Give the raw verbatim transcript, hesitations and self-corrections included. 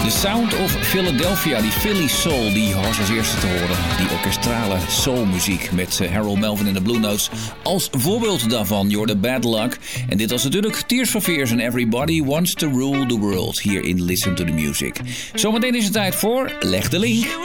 The Sound of Philadelphia, die Philly Soul, die was als eerste te horen. Die orkestrale soulmuziek met Harold Melvin en de Blue Notes als voorbeeld daarvan. You're the Bad Luck. En dit was natuurlijk Tears for Fears en Everybody Wants to Rule the World hier in Listen to the Music. Zometeen is het tijd voor Leg de Link.